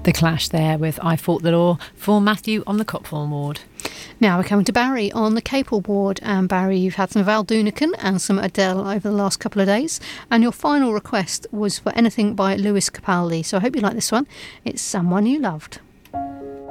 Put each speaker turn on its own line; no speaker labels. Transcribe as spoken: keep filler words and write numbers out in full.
The Clash there with I Fought the Law for Matthew on the Copthorne ward.
Now we're coming to Barry on the Capel ward. And Barry, you've had some Val Doonican and some Adele over the last couple of days, and your final request was for anything by Lewis Capaldi, so I hope you like this one. It's Someone You Loved.